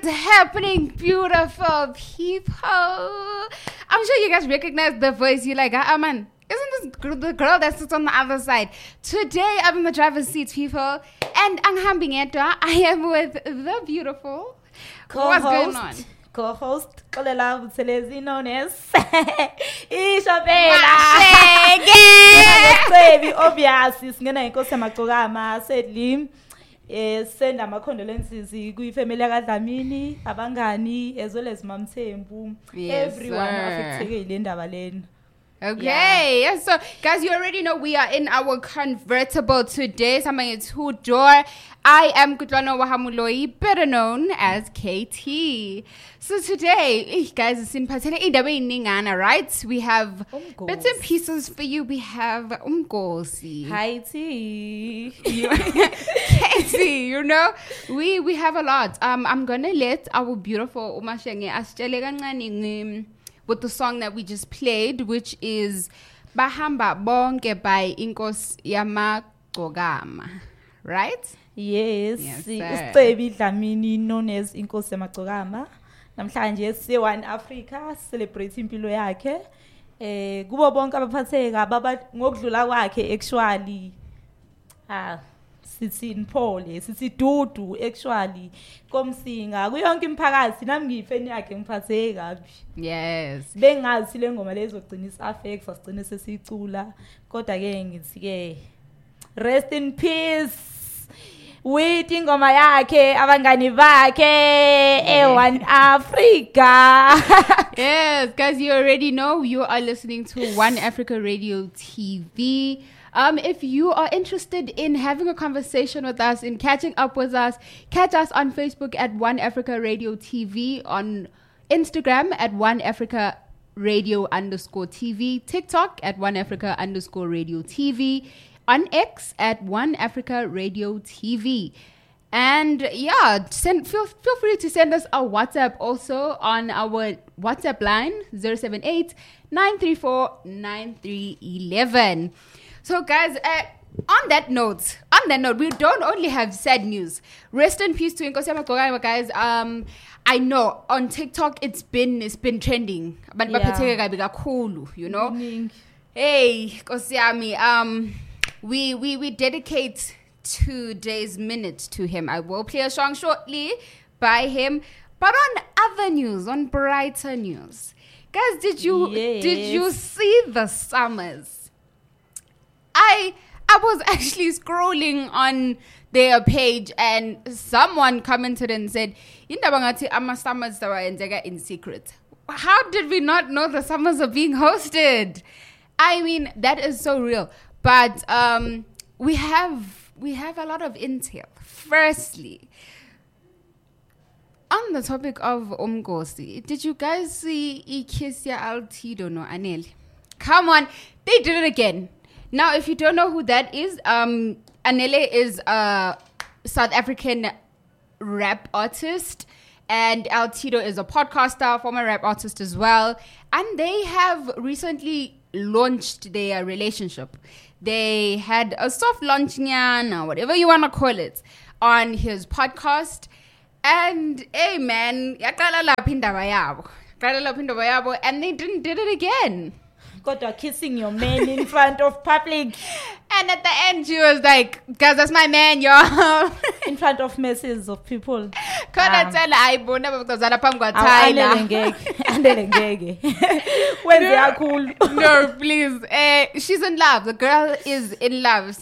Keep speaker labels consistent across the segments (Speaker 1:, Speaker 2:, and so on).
Speaker 1: happening, beautiful people? I'm sure you guys recognize the voice. You're like, man, isn't this the girl that sits on the other side? Today, I'm in the driver's seat, people. And I am with the beautiful
Speaker 2: co-host.
Speaker 1: What's going on?
Speaker 2: Co-host Kolela Butselezi, known as Isabella. Obviously, singena inkosi yamagcokama sadly send ama condolences kuyifamily kaDlamini, abangani as well as Mamthembu, everyone affected ile ndaba lena.
Speaker 1: Okay, yeah. So guys, you already know we are in our convertible today. Somebody two-door. I am Kutlwana Wahamuloi, better known as KT. So today, guys, it's in Patele Idabe Ningana, right? We have bits and pieces for you. We have Umgosi.
Speaker 2: Hi T.
Speaker 1: KT, you know, we have a lot. I'm gonna let our beautiful Umashenge Ashtele kancane with the song that we just played, which is Bahamba Bonke by Inkos Yamagcokama, right?
Speaker 2: Yes,
Speaker 1: sir.
Speaker 2: Baby Dlamini, known as Inkosi yamagcokama. Namhlanje siye One Africa celebrate impilo yakhe. Kubo bonke abaphatheka baba ngokudlula kwakhe actually. Sithi Mpole, sithi Dudu actually komsinga kuyonke imphakathi nami ngiyifeni yakhe ngiphatheke kabi.
Speaker 1: Yes.
Speaker 2: Bengazi le ngoma lezogcina isaffect sasigcina sesicula kodwa ke ngithi ke rest in peace. With ingoma yakhe abangani bakhe One Africa.
Speaker 1: Yes, guys, you already know you are listening to One Africa Radio TV. If you are interested in having a conversation with us, in catching up with us, catch us on Facebook at One Africa Radio TV, on Instagram at One Africa Radio _TV, TikTok at One Africa _Radio TV, on X at One Africa Radio TV. And yeah, feel free to send us a WhatsApp also on our WhatsApp line 078 934 9311. So guys, on that note, we don't only have sad news. Rest in peace to Inkosi yamagcokama, guys. I know on TikTok it's been trending. But you know. Hey, Nkosi yami, we dedicate today's minute to him. I will play a song shortly by him. But on other news, on brighter news, guys, did you see the summers? I was actually scrolling on their page and someone commented and said, "Ama summers in secret." How did we not know the summers are being hosted? I mean, that is so real. But we have a lot of intel. Firstly, on the topic of Umgosi, did you guys see Ikisia Altido no Anel? Come on, they did it again. Now, if you don't know who that is, Anele is a South African rap artist, and Altido is a podcaster, former rap artist as well. And they have recently launched their relationship. They had a soft launch, or whatever you want to call it, on his podcast. And, hey, man, and they did it again.
Speaker 2: Got kissing your man in front of public.
Speaker 1: And at the end, she was like, guys, that's my man, y'all.
Speaker 2: In front of masses of people.
Speaker 1: When
Speaker 2: they are cool.
Speaker 1: No, please. She's in love. The girl is in love.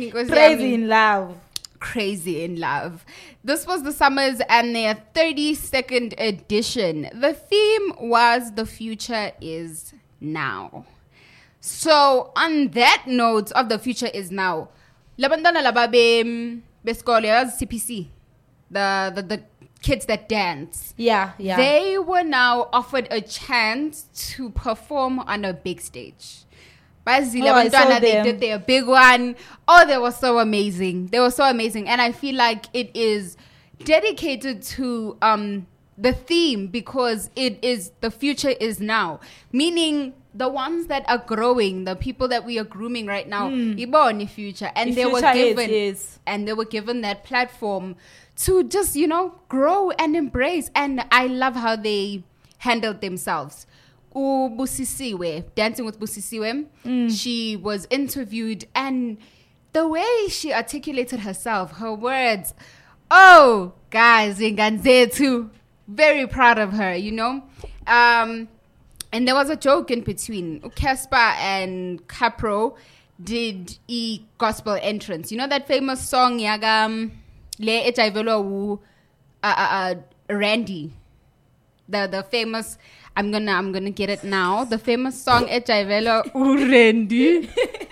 Speaker 1: Crazy in love. This was the Summers and their 32nd edition. The theme was "The Future Is Now." So on that note of "The Future Is Now," labantwana lababe besikole CPC, the kids that dance.
Speaker 2: Yeah.
Speaker 1: They were now offered a chance to perform on a big stage. They did their big one. Oh, they were so amazing. And I feel like it is dedicated to the theme because it is "The Future Is Now," meaning the ones that are growing, the people that we are grooming right now, ibone future, and they were given that platform to just, you know, grow and embrace. And I love how they handled themselves. Busisiwe, Dancing with Busisiwe, she was interviewed, and the way she articulated herself, her words, oh, guys, too. Very proud of her, you know. And there was a joke in between. Casper and Capro did a gospel entrance. You know that famous song, Yagam Le Echayvelo Randy. The famous, I'm gonna get it now. The famous song Echayvelo Randy.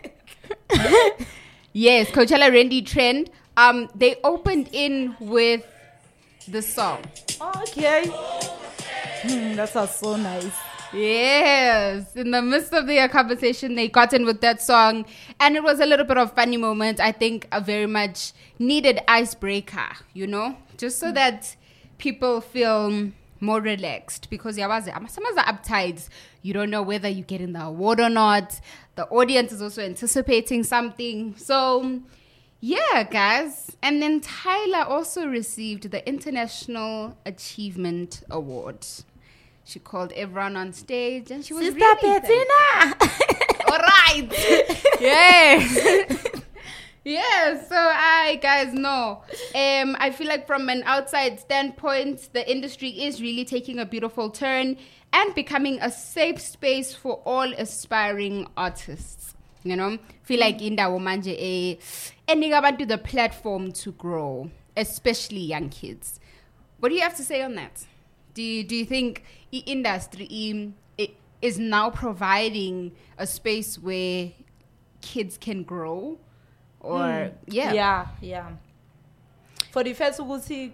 Speaker 1: Yes, Coachella Randy Trend. They opened in with the song.
Speaker 2: Okay. That sounds so nice.
Speaker 1: Yes, in the midst of their conversation, they got in with that song, and it was a little bit of funny moment. I think a very much needed icebreaker, you know, just so that people feel more relaxed, because some are uptight. You don't know whether you're getting the award or not. The audience is also anticipating something. So, yeah, guys. And then Tyler also received the International Achievement Award. She called everyone on stage, and she was
Speaker 2: Sister
Speaker 1: really
Speaker 2: Bettina.
Speaker 1: all right. Yes. Yes. So I guys know. I feel like from an outside standpoint, the industry is really taking a beautiful turn and becoming a safe space for all aspiring artists. You know, feel like indawo manje ending up to the platform to grow, especially young kids. What do you have to say on that? Do you think the industry is now providing a space where kids can grow? Or
Speaker 2: yeah. For the first ukuthi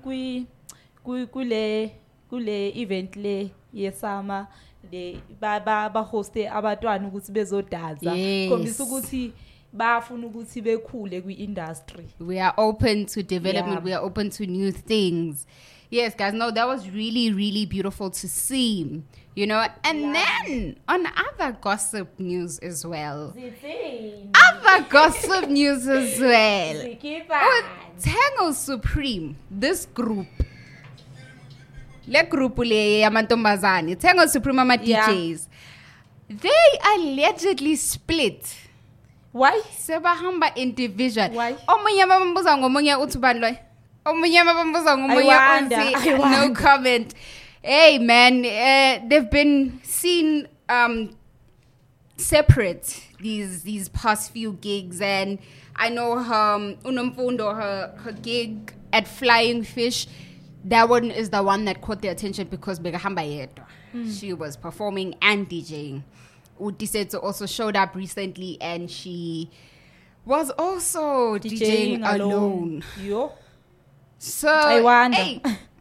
Speaker 2: kule event le yesama le ba hoste abatwana ukuthi bezodaza khombisa ukuthi bafuna ukuthi bekhule kwi-industry.
Speaker 1: We are open to development. We are open to new things. Yes, guys, no, that was really, really beautiful to see, you know. And then on other gossip news as well. Other gossip news as well. Tango Supreme, this group. Le group le yamantombazane, Tango Supreme ama DJs. They allegedly split.
Speaker 2: Why?
Speaker 1: Sebahamba in division.
Speaker 2: Why?
Speaker 1: Omunye babambuza ngomunye uthi bani loyo? No comment. Hey man, they've been seen separate these past few gigs, and I know her Unomfundo, her gig at Flying Fish, that one is the one that caught their attention because Begahamba Yedwa. She was performing and DJing. Utisetso also showed up recently, and she was also DJing alone.
Speaker 2: Yo.
Speaker 1: So,
Speaker 2: I wonder.
Speaker 1: Hey,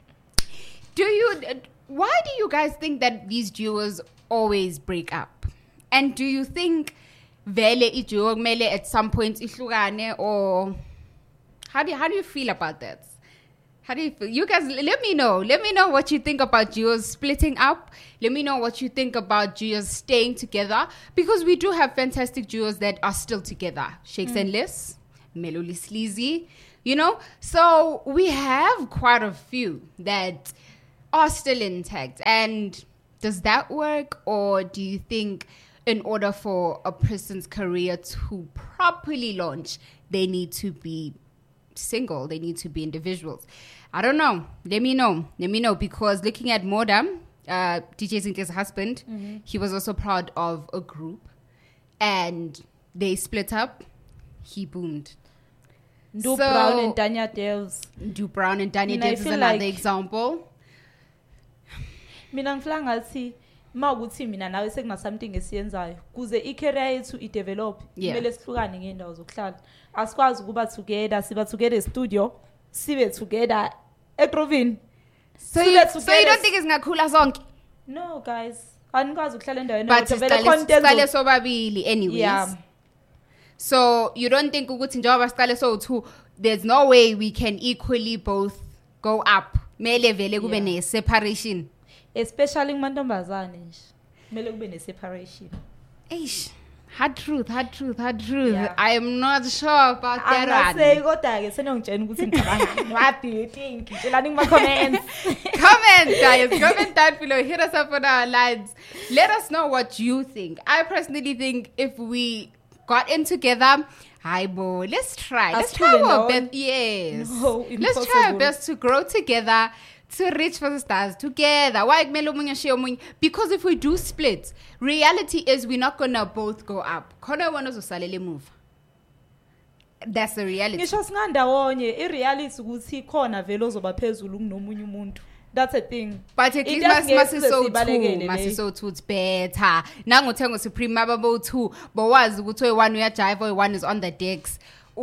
Speaker 1: why do you guys think that these duos always break up? And do you think vele iduo mele at some point ihlukane, or how do you feel about that? How do you feel? You guys, let me know. Let me know what you think about duos splitting up. Let me know what you think about duos staying together, because we do have fantastic duos that are still together. Shakes and Liz, Melody Sleazy. You know, so we have quite a few that are still intact. And does that work? Or do you think in order for a person's career to properly launch, they need to be single, they need to be individuals? I don't know. Let me know, because looking at Modam, DJ Zinke's husband, he was also part of a group, and they split up. He boomed.
Speaker 2: Brown and Danya Dales.
Speaker 1: Brown and Danya Dales is another example.
Speaker 2: Mina ngifla ngathi mawukuthi mina nawe sekuna something esiyenzayo kuze i-career yethu i-develop kumele sihlukane ngendawo zokuhlala. Asikwazi ukuba together, siba together studio, sibe together eGrovini.
Speaker 1: So you don't think it's ngakhula zonke?
Speaker 2: No, guys. Anikwazi ukuhlala endaweni
Speaker 1: but siqale sobabili anyways.
Speaker 2: Yeah.
Speaker 1: So you don't think ukuthi njengoba siqale so2, there's no way we can equally both go up? Mele vele kube ne separation,
Speaker 2: especially kumantombazane nje. Mele kube ne separation.
Speaker 1: Eish. Hard truth.
Speaker 2: Yeah.
Speaker 1: I am not sure about that
Speaker 2: Angaseyi
Speaker 1: one.
Speaker 2: kodwa-ke senongitshela ukuthi ngicabangani. What do you think? Tshelani kuma-comments.
Speaker 1: Comment, guys. Comment down below. Hit us up on our lines. Let us know what you think. I personally think if we got in together, hi, boy, let's try. Let's try our best. Yes.
Speaker 2: No,
Speaker 1: let's try our
Speaker 2: impossible.
Speaker 1: best to grow together, to reach for the stars together. Why kumele omunye ashiye omunye? Because if we do split, reality is we're not gonna both go up. Khona one uzosalela move. That's the reality.
Speaker 2: Ngisho singandawonye i-reality ukuthi khona vele ozoba phezulu kunomunye umuntu. That's a thing.
Speaker 1: But at least masiso two it's better. Nangothenga Supreme ababo 2 bawazi ukuthi oyi1 uyajive oyi1 is on the decks.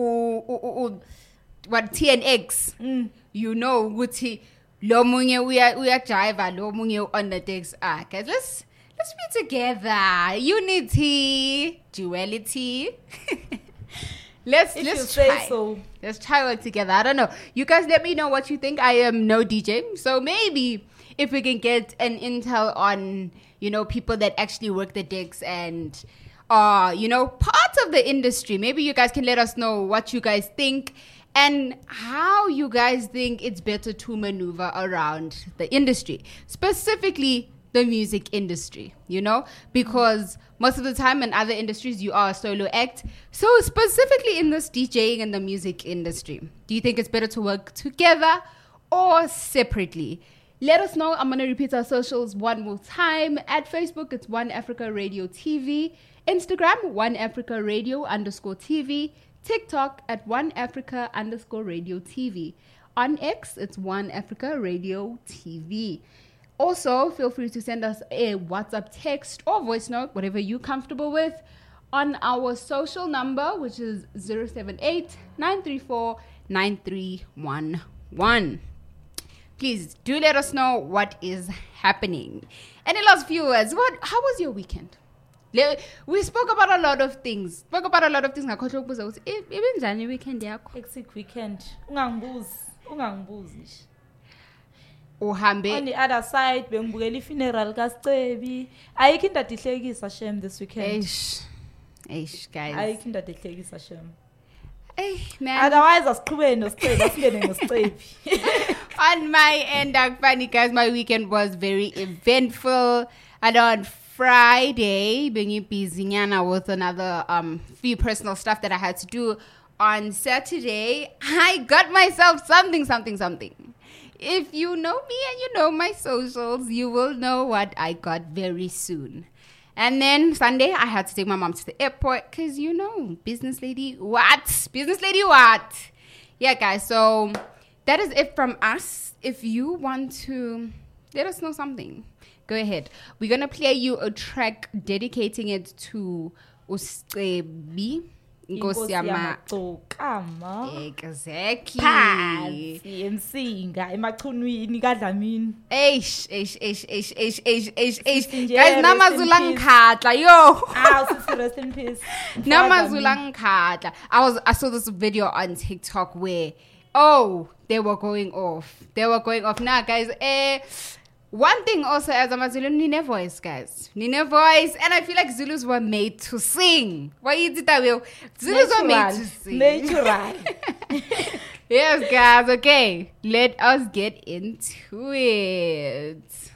Speaker 1: What TNX you know ukuthi lo munye uyajive lo munye on the decks. Guys, let's be together. Unity, duality. Let's try.
Speaker 2: So.
Speaker 1: Let's try work together. I don't know. You guys let me know what you think. I am no DJ. So maybe if we can get an intel on, people that actually work the decks and parts of the industry. Maybe you guys can let us know what you guys think and how you guys think it's better to maneuver around the industry. Specifically the music industry, because most of the time in other industries you are a solo act. So specifically in this DJing and the music industry, do you think it's better to work together or separately? Let us know. I'm going to repeat our socials one more time. At Facebook, it's One Africa Radio TV. Instagram, One Africa Radio _TV. TikTok at One Africa _Radio TV. On X, it's One Africa Radio TV. Also, feel free to send us a WhatsApp text or voice note, whatever you're comfortable with, on our social number, which is 078-934-9311. Please do let us know what is happening. Any last viewers, how was your weekend? We spoke about a lot of things. Ngakhohlwa ukubuza ukuthi ibenjani weekend yakho?
Speaker 2: Hectic weekend. Ungangibuzi.
Speaker 1: Uhambe
Speaker 2: On the other side, bengibukela ifuneral kaScebi. Ayikho into adihlekisa Shem this weekend.
Speaker 1: Eish, guys.
Speaker 2: Ayikho into adihlekisa Shem.
Speaker 1: Man.
Speaker 2: Otherwise, asiqhubeni noScebi, asingene ngoScebi.
Speaker 1: On my end, funny guys, my weekend was very eventful. And on Friday, being busy with another few personal stuff that I had to do. On Saturday, I got myself something. If you know me and you know my socials, you will know what I got very soon. And then Sunday, I had to take my mom to the airport because, business lady what? Yeah, guys, so that is it from us. If you want to let us know something, go ahead. We're going to play you a track dedicating it to uScebi. Inkosi
Speaker 2: yamagcokama.
Speaker 1: Exactly.
Speaker 2: Phansi emsinga emachunwini kaDlamini.
Speaker 1: Eish. Guys, namazulu angikhatla yo.
Speaker 2: Sisi rest in peace.
Speaker 1: Namazulu angikhatla. I saw this video on TikTok where they were going off. Now guys, one thing also as Amazulu, Nine voice, guys. Nine voice. And I feel like Zulus were made to sing. Why is it that way? Zulus were made to sing.
Speaker 2: Natural.
Speaker 1: Yes, guys. Okay. Let us get into it.